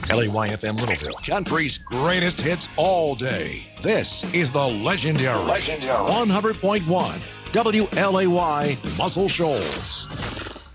LAYFM Littleville, country's greatest hits all day. This is the legendary 100.1 WLAY Muscle Shoals.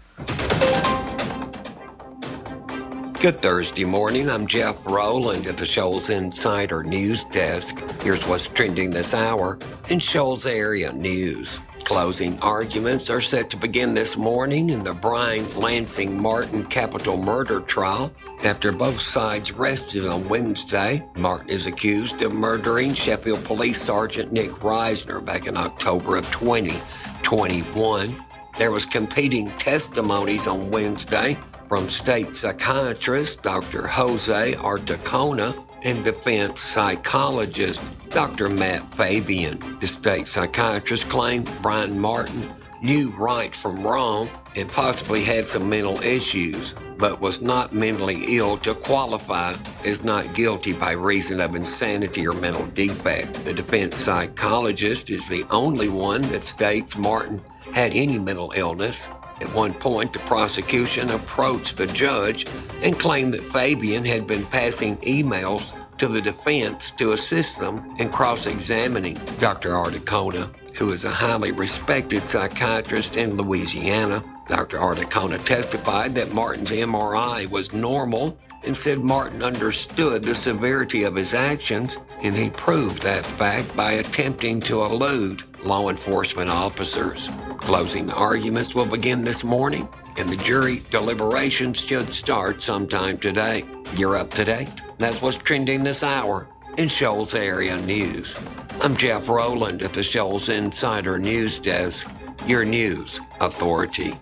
Good Thursday morning. I'm Jeff Rowland at the Shoals Insider News Desk. Here's what's trending this hour in Shoals area news. Closing arguments are set to begin this morning in the Brian Lansing Martin capital murder trial. After both sides rested on Wednesday, Martin is accused of murdering Sheffield Police Sergeant Nick Reisner back in October of 2021. There was competing testimonies on Wednesday from state psychiatrist Dr. Jose Artacona and defense psychologist Dr. Matt Fabian. The state psychiatrist claimed Brian Martin knew right from wrong and possibly had some mental issues, but was not mentally ill to qualify as not guilty by reason of insanity or mental defect. The defense psychologist is the only one that states Martin had any mental illness. At one point, the prosecution approached the judge and claimed that Fabian had been passing emails to the defense to assist them in cross-examining Dr. Artacona, who is a highly respected psychiatrist in Louisiana. Dr. Artacona testified that Martin's MRI was normal and said Martin understood the severity of his actions, and he proved that fact by attempting to elude law enforcement officers. Closing arguments will begin this morning, and the jury deliberations should start sometime today. You're up to date. That's what's trending this hour in Shoals area news. I'm Jeff Rowland at the Shoals Insider News Desk, your news authority.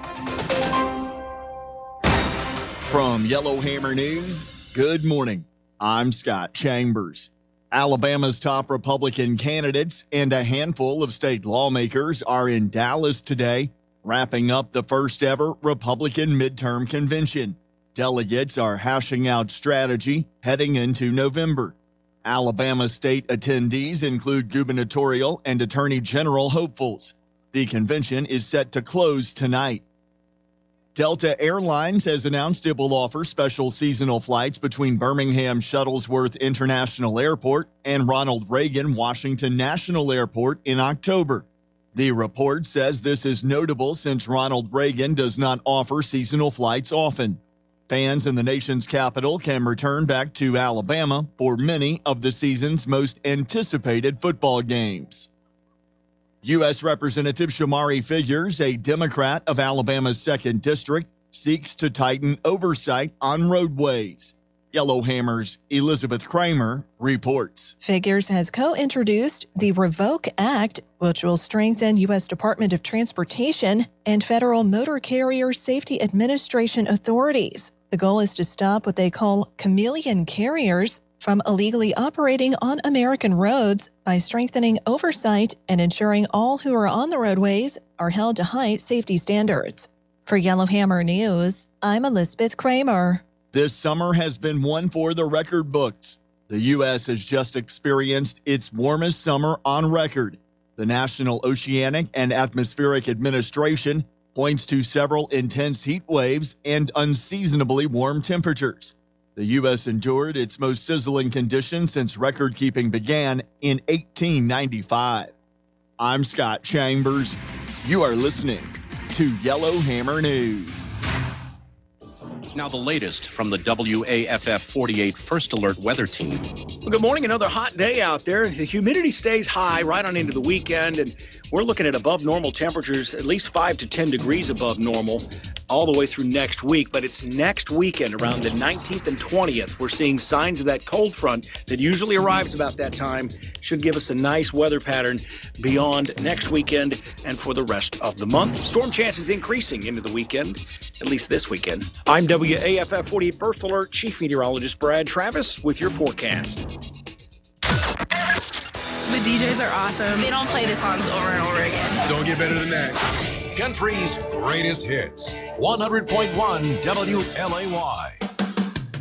From Yellowhammer News, good morning. I'm Scott Chambers. Alabama's top Republican candidates and a handful of state lawmakers are in Dallas today, wrapping up the first ever Republican midterm convention. Delegates are hashing out strategy heading into November. Alabama state attendees include gubernatorial and attorney general hopefuls. The convention is set to close tonight. Delta Airlines has announced it will offer special seasonal flights between Birmingham Shuttlesworth International Airport and Ronald Reagan Washington National Airport in October. The report says this is notable since Ronald Reagan does not offer seasonal flights often. Fans in the nation's capital can return back to Alabama for many of the season's most anticipated football games. U.S. Representative Shamari Figures, a Democrat of Alabama's 2nd District, seeks to tighten oversight on roadways. Yellowhammer's Elizabeth Kramer reports. Figures has co-introduced the Revoke Act, which will strengthen U.S. Department of Transportation and Federal Motor Carrier Safety Administration authorities. The goal is to stop what they call chameleon carriers from illegally operating on American roads by strengthening oversight and ensuring all who are on the roadways are held to high safety standards. For Yellowhammer News, I'm Elizabeth Kramer. This summer has been one for the record books. The U.S. has just experienced its warmest summer on record. The National Oceanic and Atmospheric Administration points to several intense heat waves and unseasonably warm temperatures. The U.S. endured its most sizzling conditions since record-keeping began in 1895. I'm Scott Chambers. You are listening to Yellowhammer News. Now the latest from the WAFF 48 First Alert Weather Team. Well, good morning. Another hot day out there. The humidity stays high right on into the weekend, and we're looking at above normal temperatures, at least 5 to 10 degrees above normal, all the way through next week. But it's next weekend, around the 19th and 20th, we're seeing signs of that cold front that usually arrives about that time. Should give us a nice weather pattern beyond next weekend and for the rest of the month. Storm chances increasing into the weekend, at least this weekend. I'm WAFF 48 First Alert Chief Meteorologist Brad Travis with your forecast. The DJs are awesome. They don't play the songs over and over again. Don't get better than that. Country's greatest hits. 100.1 WLAY.